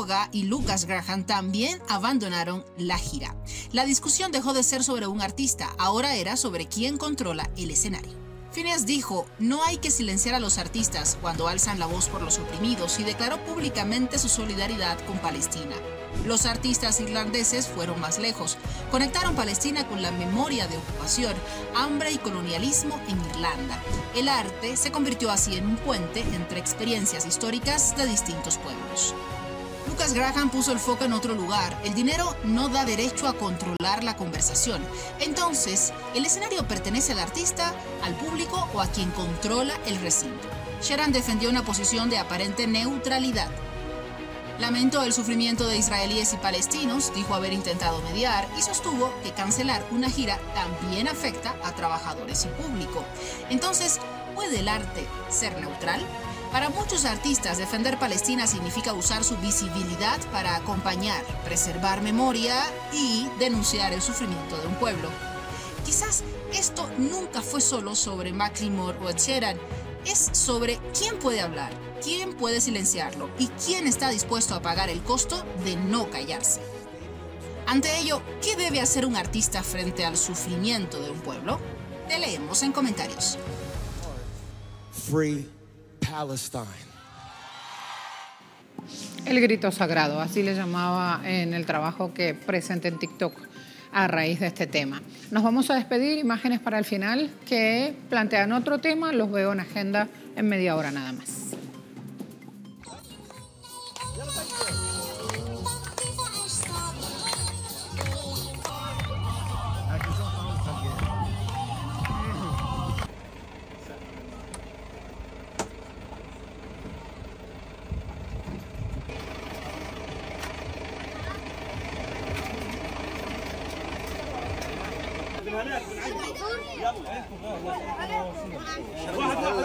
Gaga y Lucas Graham también abandonaron la gira. La discusión dejó de ser sobre un artista, ahora era sobre quién controla el escenario. Phineas dijo, no hay que silenciar a los artistas cuando alzan la voz por los oprimidos y declaró públicamente su solidaridad con Palestina. Los artistas irlandeses fueron más lejos. Conectaron Palestina con la memoria de ocupación, hambre y colonialismo en Irlanda. El arte se convirtió así en un puente entre experiencias históricas de distintos pueblos. Lucas Graham puso el foco en otro lugar. El dinero no da derecho a controlar la conversación. Entonces, ¿el escenario pertenece al artista, al público o a quien controla el recinto? Sheeran defendió una posición de aparente neutralidad. Lamentó el sufrimiento de israelíes y palestinos, dijo haber intentado mediar y sostuvo que cancelar una gira también afecta a trabajadores y público. Entonces, ¿puede el arte ser neutral? Para muchos artistas, defender Palestina significa usar su visibilidad para acompañar, preservar memoria y denunciar el sufrimiento de un pueblo. Quizás esto nunca fue solo sobre Macklemore o Ed Sheeran, es sobre quién puede hablar, quién puede silenciarlo y quién está dispuesto a pagar el costo de no callarse. Ante ello, ¿qué debe hacer un artista frente al sufrimiento de un pueblo? Te leemos en comentarios. Free Palestine. El grito sagrado, así le llamaba en el trabajo que presenté en TikTok a raíz de este tema. Nos vamos a despedir, imágenes para el final que plantean otro tema, los veo en agenda en media hora nada más. يلا